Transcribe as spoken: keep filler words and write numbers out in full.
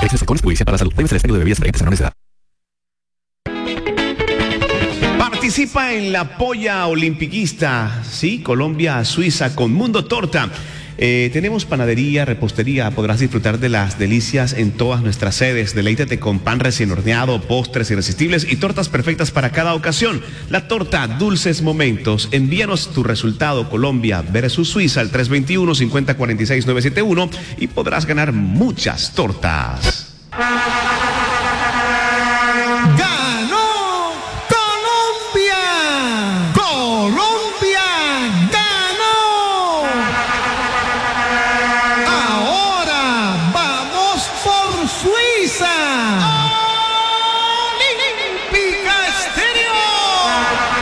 Exceso de alcohol es perjudicial para la salud. Debe ser expendio de bebidas embriagantes a menores de edad. Participa en la polla olimpiquista, sí, Colombia-Suiza con Mundo Torta. Eh, tenemos panadería, repostería, podrás disfrutar de las delicias en todas nuestras sedes. Deleítate con pan recién horneado, postres irresistibles y tortas perfectas para cada ocasión. La torta Dulces Momentos. Envíanos tu resultado Colombia versus Suiza al tres dos uno, cinco cero cuatro seis, nueve siete uno y podrás ganar muchas tortas.